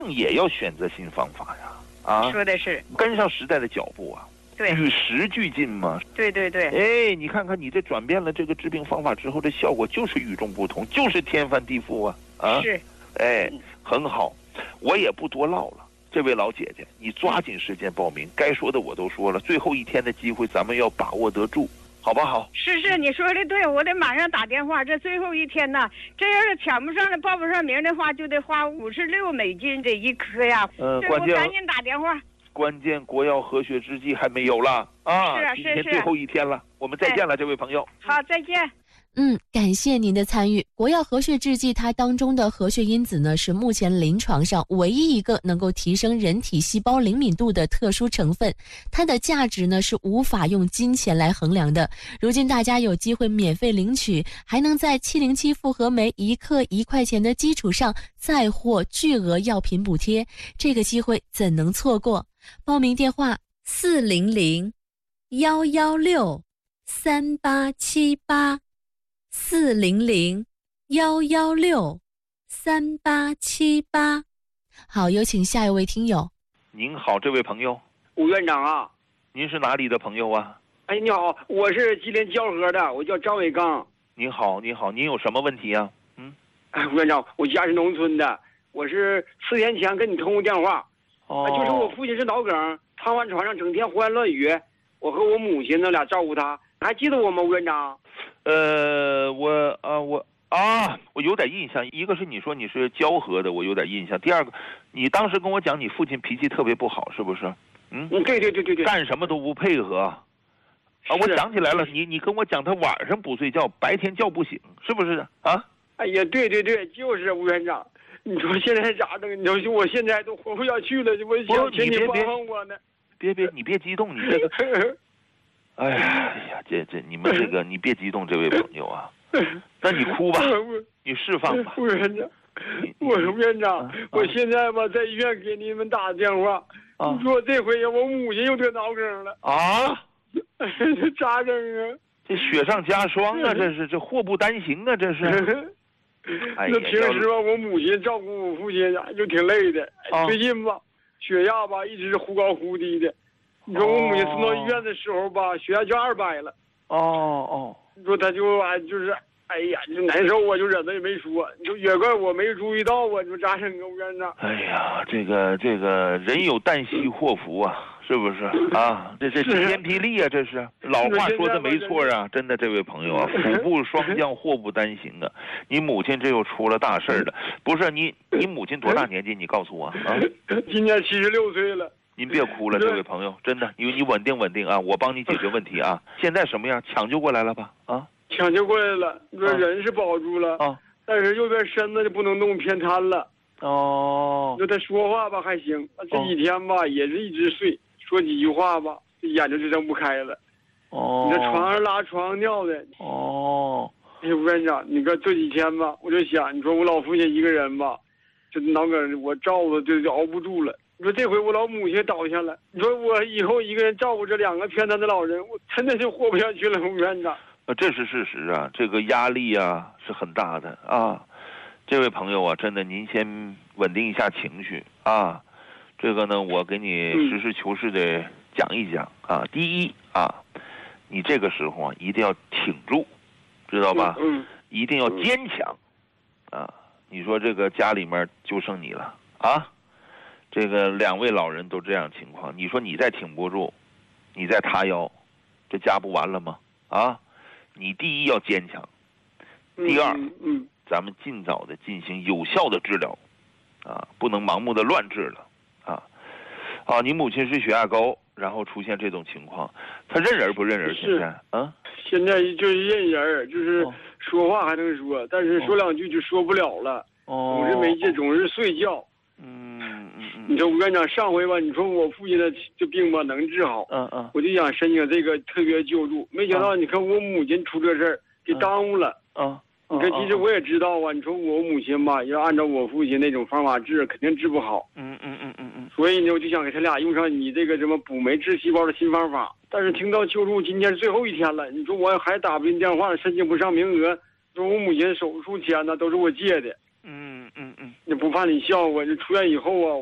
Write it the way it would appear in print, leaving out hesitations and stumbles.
也要选择新方法呀！啊， 说的是跟上时代的脚步啊， 对， 与时俱进嘛。 对对对。 哎，你看看你这转变了这个治病方法之后，这效果就是与众不同，就是天翻地覆啊！啊， 是， 哎，很好，我也不多唠了。这位老姐姐，你抓紧时间报名，该说的我都说了，最后一天的机会咱们要把握得住，好不好？ 是，你说的对，我得马上打电话。这最后一天呢，这要是抢不上了、报不上名的话，就得花$56这一颗呀。 关键我赶紧打电话。 关键国药和血制剂还没有了啊！ 是啊， 今天最后一天了，我们再见了，这位朋友。 好，再见。 感谢您的参与。国药和血制剂它当中的和血因子呢，是目前临床上唯一一个能够提升人体细胞灵敏度的特殊成分，它的价值呢是无法用金钱来衡量的。如今大家有机会免费领取，还能在707复合酶1克1块钱的基础上再获巨额药品补贴，这个机会怎能错过？报名电话400-116-3878。400-116-3878。好，有请下一位听友。 您好，这位朋友。 吴院长啊。 您是哪里的朋友啊？ 哎，你好，我是吉林蛟河的，我叫张伟刚。 您好，您有什么问题啊？ 吴院长，我家是农村的，我是4天前跟你通过电话。就是我父亲是脑梗，瘫痪床上，整天胡言乱语，我和我母亲那俩照顾他，还记得我吗，吴院长？ 我有点印象。一个是你说你是蛟河的，我有点印象。第二个，你当时跟我讲你父亲脾气特别不好，是不是？ 对， 干什么都不配合。啊，我想起来了，你跟我讲他晚上不睡觉，白天叫不醒，是不是啊？ 哎呀，对，就是吴院长。你说现在咋整？你说我现在都活不下去了，我想请你帮帮我呢。 你别激动，你这个。哎呀，这你们这个，你别激动，这位朋友啊。那你哭吧，你释放吧。 吴院长，吴院长，我现在吧在医院给你们打电话，你说这回我母亲又得脑梗了啊， 这咋整啊？ 这雪上加霜啊，这祸不单行啊，这是。 那平时吧，我母亲照顾我父亲就挺累的，最近吧，血压吧一直忽高忽低的。你说我母亲送到医院的时候吧，血压就200了。你说他就是哎呀，就难受，我就忍着也没说。你说也怪我没注意到啊，你说咋整啊，吴院长？ 哎呀，这个人有旦夕祸福啊，是不是啊？这晴天霹雳啊，这是老话说的没错啊，真的，这位朋友啊，福不双降，祸不单行啊。你母亲这又出了大事了，不是你母亲多大年纪？你告诉我啊。 今年76岁了。 您别哭了，这位朋友，真的，你稳定啊，我帮你解决问题啊。现在什么样？抢救过来了吧？啊， 抢救过来了。你说人是保住了啊，但是右边身子就不能动，偏瘫了。你说他说话吧还行，这几天吧也是一直睡，说几句话吧，这眼睛就睁不开了。你这床上拉床上尿的。哎，吴院长，你看这几天吧，我就想，你说我老父亲一个人吧，这脑梗我照着就熬不住了。你说这回我老母亲倒下了，你说我以后一个人照顾这2个偏瘫的老人，我真的是活不下去了，吴院长。 这是事实啊，这个压力啊是很大的啊。这位朋友啊，真的您先稳定一下情绪啊。这个呢，我给你实事求是的讲一讲啊。第一啊，你这个时候啊一定要挺住，知道吧？一定要坚强啊。你说这个家里面就剩你了啊。这个2位老人都这样情况，你说你再挺不住，你再塌腰，这家不完了吗？啊，你第一要坚强，第二，咱们尽早的进行有效的治疗，啊，不能盲目的乱治了，啊，你母亲是血压高，然后出现这种情况，她认人不认人？现在啊， 现在就是认人，就是说话还能说，但是说2句就说不了了，总是没劲，总是睡觉。你说吴院长，上回吧，你说我父亲的这病吧能治好，我就想申请这个特别救助，没想到你看我母亲出这事儿给耽误了。你看其实我也知道啊，你说我母亲吧，要按照我父亲那种方法治，肯定治不好。所以呢，我就想给他俩用上你这个什么补酶治细胞的新方法。但是听到救助今天是最后一天了，你说我还打不进电话，申请不上名额，说我母亲手术钱呢都是我借的。 不怕你笑话，这出院以后啊。